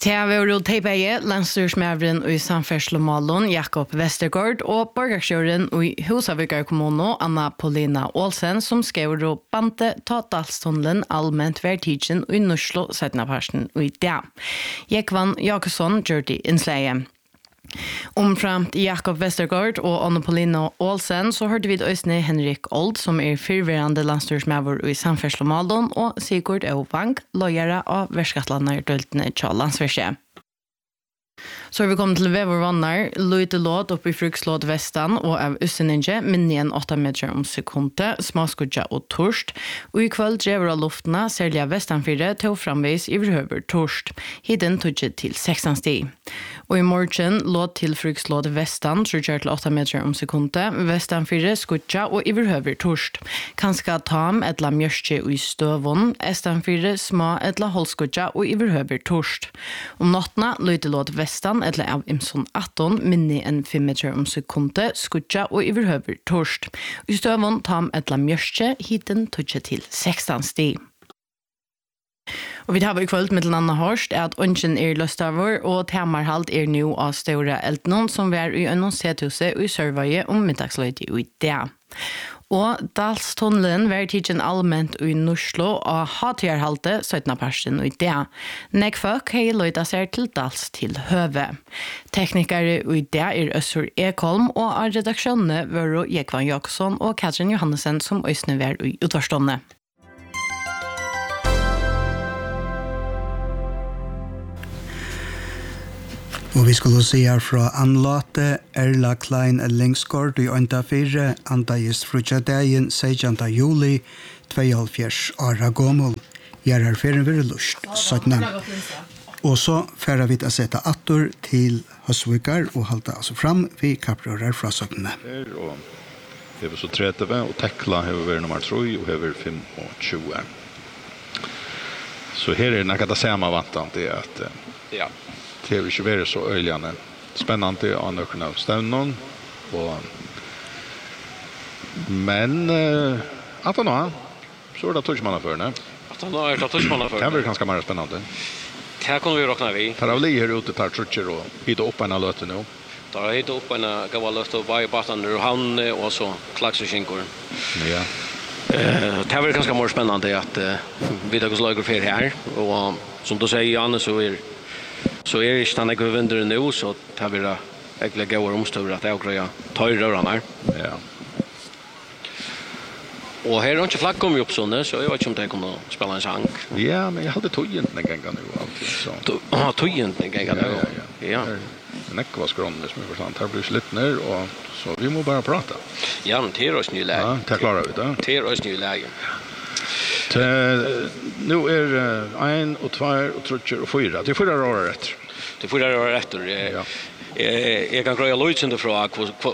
TV Teipeie, landstyrsmævren i samferdslomålen Jakob Vestergaard og borgarsjøren i Husavíkar kommune Anna Paulina Olsen som skrev bante Totaldstunnelen allmänt vertigen i Norslo 17. i dag. Jekvan Jakobsson gjør det innsleie. Omframt Jakob Vestergaard og Anna Paulina Olsen så hørte vi østene Henrik Old som fyrværende landstyrsmæver i samferdslomålen og Sigurd Øvang, løyere av verskatlanderdøltene til landsverket. Så vi kommet til Vevervannar, Løyte Låd oppe i Frukslåd Vestan og av Østeninje, men igjen 8 meter om sekundet, smaskudja og torst. Og i kveld drever av luftene, særlig av Vestanfire, til å framvis i Vrhøver torst. Hiden tog til 16 sti. Og i morgen låd til Frukslåd Vestan, 3-8 meter om sekundet, Vestanfire skudja og i Vrhøver torst. Kanskje tam etla mjørske i støvån, Estanfire små etla holdskudja og i Vrhøver torst. Om nattene Løyte Låd Vestan eller av Imson 18 minni enn 5 meter om sekundet, skudja og iverhøver torst. I støvån tam etla mjørske, hiten tøtje til 16 sti. Og vi tar i kveld med Anna Horst at ønsken løstavur og temarhalt nå av Stora Eltnon som vi i annonsethuset i Sørvøye om middagsløyde i dag. Og Dalstunnelen var tidsen allmänt i Norslo og hatjarhalte 17. i dag. Nekfolk har løyda seg til Dals til høve. Teknikere i dag Øssur Ekholm og av redaksjonene var Jekvan Jakobsson og Katrin Johannessen som øsne var i utvarstående. Og vi skulle se her fra anlate Erla Klein Lengsgård i Ønta 4, andagist frutjadagen 16. juli, 72 åra gammel. Gjerrar ferien vil lust, 17. Og så færer vi til å sette atter til Høsvikar og halte altså fram vi kapprører fra 17. Og det var så 30, og Tekla har vært nummer 3 og har vært 25. Så her det noe det samme vantan, det at ja. Det har ikke vært så øyelig spennende av noen av stevnen. Men at nå, så det tørsmannaførende. At nå det tørsmannaførende. Det blir ganske mer spennende. Det kunne vi råkne vi. Her har vi her ute tar trutcher og hit opp en av løte nå. Da har hit opp en gammel løte og bare baten ur havn og så klaks og skinker. Ja. Det har vært ganske mer spennende at vi tar oss lager for her. Og som du sier, Janne, så det ikke den ikke vinner nå, så det blir egentlig gode omstøver at jeg greier tar rørene her. Ja. Og her har ikke flagg kommet opp sånn, så jeg vet ikke om det kommer å spille en sang. Ja, men jeg hadde tøyenten en gang nå alltid. Tøyenten en gang nå? Ja. Men ikke var skrånende som jeg forstår. Her blir slitt ned, og så vi må bare prate. Ja, men det oss nye läge. Ja, det klarer vi da. Det oss nye läge. Nu 1 och 2 och 3 och 4. Det är 4 år efter. Det är 4 år efter. Ja. Jag kan greja löjtande fråga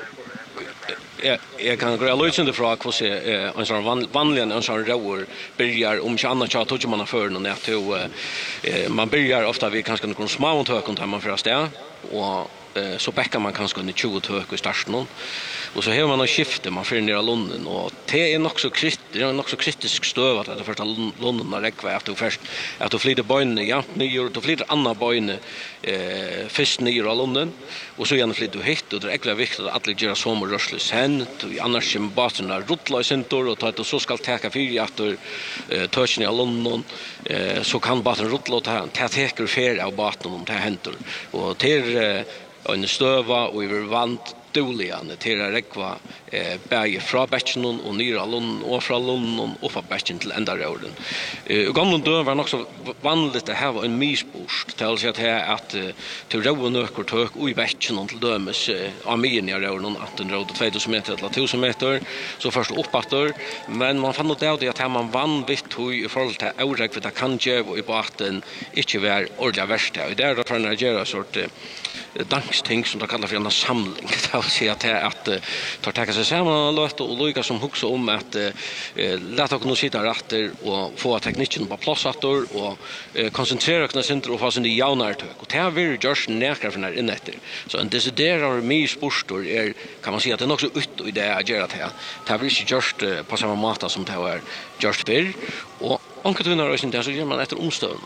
jag kan greja löjtande fråga hur en sån vanlig en sån rower börjar om inte annat så tog man för någon att man börjar ofta vi kanske någon små hökon där man först är och så bäckar man kanske under 20 hög i starten och så har man en skifte man för ner London och det är nog så kritisk stöv att det första London har räcka efter först att du flyter boyne ja ner du flyter andra boyne först ner London och så igen flyter du hit och det är äckligt viktigt att alla gör som rörsle sen annars kommer basen där rutla center och att så ska ta fyra efter touchen i London så kan basen rutla och ta täcker fer av basen om det händer och till en stöva och över vant dåliga till att räkva berge fra bäcken och nyra lån och från lån och från bäcken till ända roden. Gamla dö var också vanligt att ha en misboost till att till roden ökor tök och i bäcken och till dömes armén i roden att den rod 2000 meter eller 1000 meter så först uppåt men man fann ut att här man vann vitt i förhåll till oräck för det kan ge och i baten inte vara ordentligt värst och där då för en göra sort dansting som de kallar för en samling det vill säga att tar täcka sig samman och lika som huxa om att låta oss sitta rätter och få tekniken på plats och koncentrera oss inte och få sin jaunare tök och det är väl just nära för när innetter så en deciderar mig sportor är kan man säga att det är också ut och det är göra det vill inte just på samma mata som det är just för och onkel tunnar oss inte så gör man efter omstörning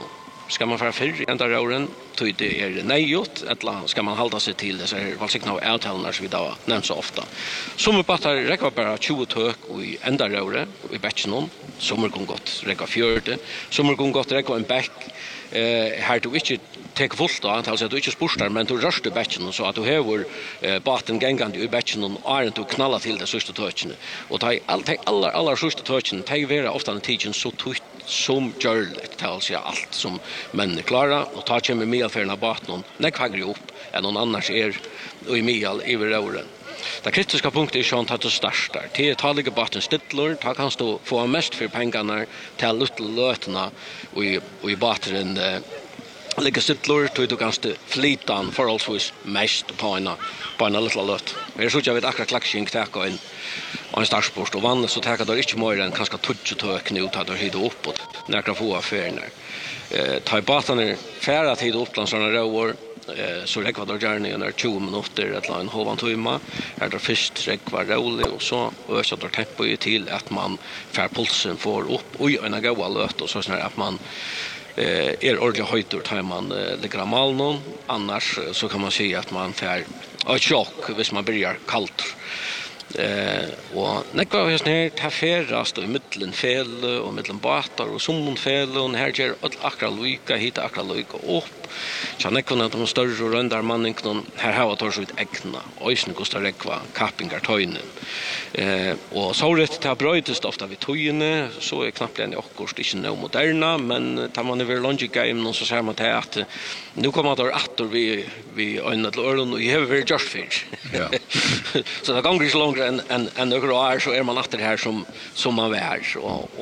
ska man fara för ända rören tog det nejot eller ska man hålla sig till det så här valsikna av avtalen som vi då nämns så ofta. Som uppfattar räcker bara 20 tök och i ända röre i batchen som går gott räcker 40 som går gott räcker en back här du inte tek fullt då alltså du inte spustar men du rörstar batchen så att du har baten gängande i batchen och är inte knalla till det sista touchen och ta alla sista touchen ta vara ofta en teaching så tut som görligt alltså allt som män klara och ta kommer med för den baten när kvaggri upp än någon annars och i meal över åren. Det kritiska punktet är sånt att du startar. Det är talige baten stittlor, ta kan stå få mest för pengarna till lilla lötena och i baten ligger stittlor tog du ganska flitan förhållsvis mest på en lilla löt. Jag så jag vet akkurat klackskink täcka en startsport och vann så täcka där inte mer än kanske 20 tök nu tar det hit uppåt några få affärer. Ta i baten färra tid uppland såna röor så räcker det gärna under 20 minuter eller en halv timme. Är det först räcker roligt och så ökar det tempo till att man får pulsen får upp och en goda löt och så snarare att man ordentligt höjt tar man ligger mal någon annars så kan man säga att man får ett chock hvis man börjar kallt. Och nekva av här tar färrast i mittlen fel och mittlen båtar och sommon fel och här ger akra lika hit akra lika upp. Så nekva när de större och rundar manningen här har tar så ut ägna och isen kostar rekva kappingar töjnen. Och så rätt ta bröjtest ofta vid töjene så är knappt en okkurst inte no moderna men tar man över lunch game så ser man till att nu kommer det åter vi en till öron och you have just fish. Ja. Så det går inte så långt en några år så är man efter här som man är